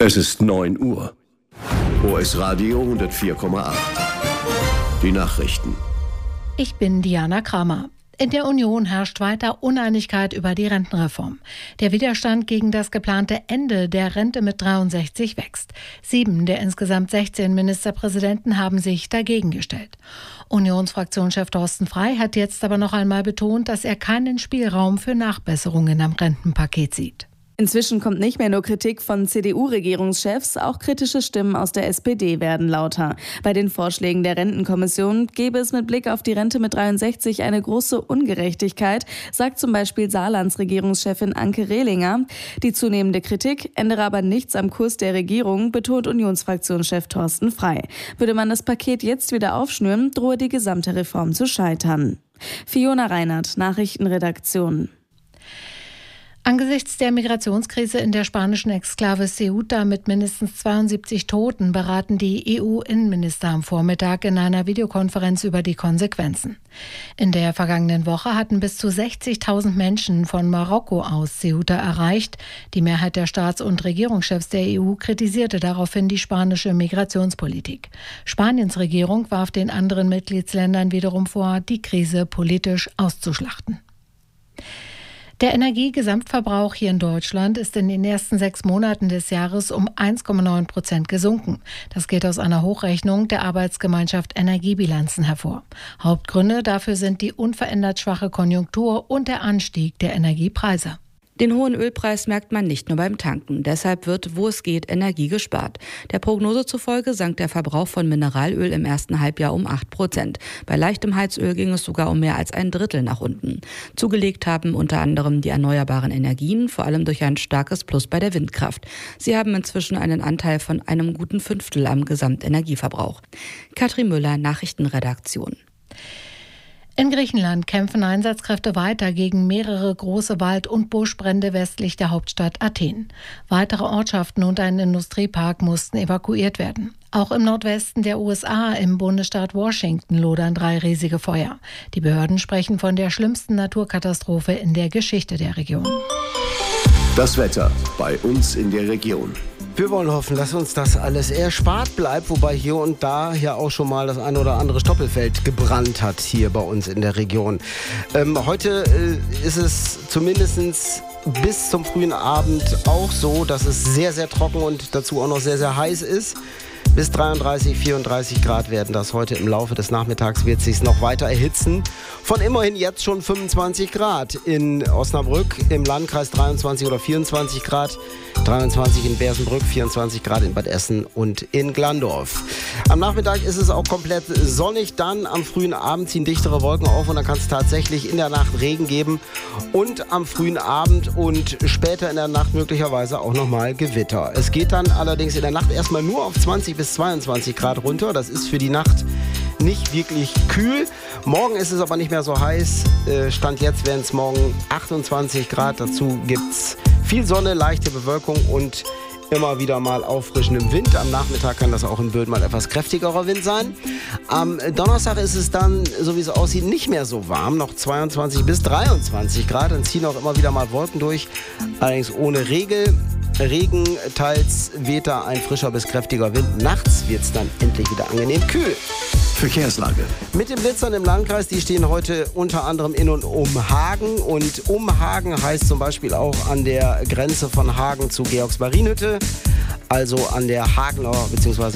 Es ist 9 Uhr. OS Radio 104,8. Die Nachrichten. Ich bin Diana Kramer. In der Union herrscht weiter Uneinigkeit über die Rentenreform. Der Widerstand gegen das geplante Ende der Rente mit 63 wächst. 7 der insgesamt 16 Ministerpräsidenten haben sich dagegen gestellt. Unionsfraktionschef Thorsten Frey hat jetzt aber noch einmal betont, dass er keinen Spielraum für Nachbesserungen am Rentenpaket sieht. Inzwischen kommt nicht mehr nur Kritik von CDU-Regierungschefs, auch kritische Stimmen aus der SPD werden lauter. Bei den Vorschlägen der Rentenkommission gäbe es mit Blick auf die Rente mit 63 eine große Ungerechtigkeit, sagt zum Beispiel Saarlands Regierungschefin Anke Rehlinger. Die zunehmende Kritik ändere aber nichts am Kurs der Regierung, betont Unionsfraktionschef Thorsten Frey. Würde man das Paket jetzt wieder aufschnüren, drohe die gesamte Reform zu scheitern. Fiona Reinhardt, Nachrichtenredaktion. Angesichts der Migrationskrise in der spanischen Exklave Ceuta mit mindestens 72 Toten beraten die EU-Innenminister am Vormittag in einer Videokonferenz über die Konsequenzen. In der vergangenen Woche hatten bis zu 60.000 Menschen von Marokko aus Ceuta erreicht. Die Mehrheit der Staats- und Regierungschefs der EU kritisierte daraufhin die spanische Migrationspolitik. Spaniens Regierung warf den anderen Mitgliedsländern wiederum vor, die Krise politisch auszuschlachten. Der Energiegesamtverbrauch hier in Deutschland ist in den ersten 6 Monaten des Jahres um 1,9% gesunken. Das geht aus einer Hochrechnung der Arbeitsgemeinschaft Energiebilanzen hervor. Hauptgründe dafür sind die unverändert schwache Konjunktur und der Anstieg der Energiepreise. Den hohen Ölpreis merkt man nicht nur beim Tanken. Deshalb wird, wo es geht, Energie gespart. Der Prognose zufolge sank der Verbrauch von Mineralöl im ersten Halbjahr um 8%. Bei leichtem Heizöl ging es sogar um mehr als ein Drittel nach unten. Zugelegt haben unter anderem die erneuerbaren Energien, vor allem durch ein starkes Plus bei der Windkraft. Sie haben inzwischen einen Anteil von einem guten 1/5 am Gesamtenergieverbrauch. Katrin Müller, Nachrichtenredaktion. In Griechenland kämpfen Einsatzkräfte weiter gegen mehrere große Wald- und Buschbrände westlich der Hauptstadt Athen. Weitere Ortschaften und ein Industriepark mussten evakuiert werden. Auch im Nordwesten der USA, im Bundesstaat Washington, lodern 3 riesige Feuer. Die Behörden sprechen von der schlimmsten Naturkatastrophe in der Geschichte der Region. Das Wetter bei uns in der Region. Wir wollen hoffen, dass uns das alles erspart bleibt, wobei hier und da ja auch schon mal das ein oder andere Stoppelfeld gebrannt hat hier bei uns in der Region. Heute ist es zumindest bis zum frühen Abend auch so, dass es sehr, sehr trocken und dazu auch noch sehr, sehr heiß ist. Bis 33, 34 Grad werden das heute im Laufe des Nachmittags, wird es sich noch weiter erhitzen. Von immerhin jetzt schon 25 Grad in Osnabrück, im Landkreis 23 oder 24 Grad, 23 in Bersenbrück, 24 Grad in Bad Essen und in Glandorf. Am Nachmittag ist es auch komplett sonnig, dann am frühen Abend ziehen dichtere Wolken auf und dann kann es tatsächlich in der Nacht Regen geben und am frühen Abend und später in der Nacht möglicherweise auch nochmal Gewitter. Es geht dann allerdings in der Nacht erstmal nur auf 20 bis 22 Grad runter. Das ist für die Nacht nicht wirklich kühl. Morgen ist es aber nicht mehr so heiß. Stand jetzt werden es morgen 28 Grad. Dazu gibt es viel Sonne, leichte Bewölkung und immer wieder mal auffrischendem Wind. Am Nachmittag kann das auch in Böden mal etwas kräftigerer Wind sein. Am Donnerstag ist es dann, so wie es aussieht, nicht mehr so warm. Noch 22 bis 23 Grad. Dann ziehen auch immer wieder mal Wolken durch. Allerdings ohne Regen, teils weht da ein frischer bis kräftiger Wind. Nachts wird es dann endlich wieder angenehm kühl. Verkehrslage. Mit den Blitzern im Landkreis, die stehen heute unter anderem in und um Hagen. Und um Hagen heißt zum Beispiel auch an der Grenze von Hagen zu Georgsmarienhütte, also an der Hagener bzw.